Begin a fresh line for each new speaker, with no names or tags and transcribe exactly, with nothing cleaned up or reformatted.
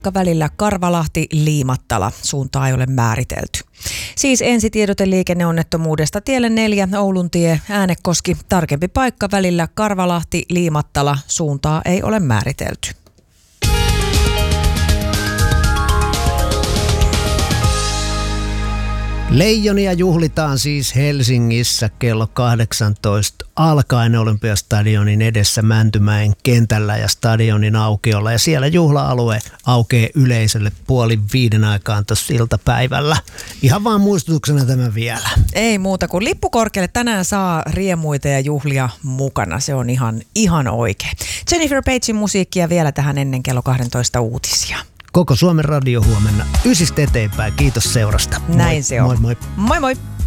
välillä Karvalahti-Liimattala. Suuntaa ei ole määritelty. Siis ensitiedote liikenneonnettomuudesta tielle neljä, Ouluntie, Äänekoski. Tarkempi paikka välillä Karvalahti-Liimattala. Suuntaa ei ole määritelty.
Leijonia juhlitaan siis Helsingissä kello kahdeksantoista alkaen Olympiastadionin edessä Mäntymäen kentällä ja stadionin aukiolla. Ja siellä juhla-alue aukeaa yleisölle puoli viiden aikaan tuossa iltapäivällä. Ihan vaan muistutuksena tämä vielä.
Ei muuta kuin lippukorkealle. Tänään saa riemuita ja juhlia mukana. Se on ihan, ihan oikein. Jennifer Pagein musiikkia vielä tähän ennen kello kaksitoista uutisia.
Koko Suomen radio huomenna ysistä eteenpäin. Kiitos seurasta.
Näin se on.
Moi moi.
Moi moi.